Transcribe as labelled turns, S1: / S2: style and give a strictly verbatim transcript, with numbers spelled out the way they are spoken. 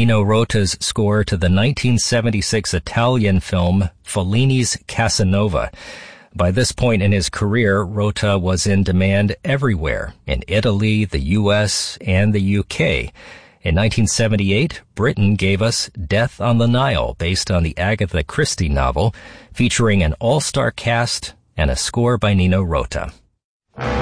S1: Nino Rota's score to the nineteen seventy-six Italian film Fellini's Casanova. By this point in his career, Rota was in demand everywhere, in Italy, the U S, and the U K. In nineteen seventy-eight, Britain gave us Death on the Nile, based on the Agatha Christie novel, featuring an all-star cast and a score by Nino Rota.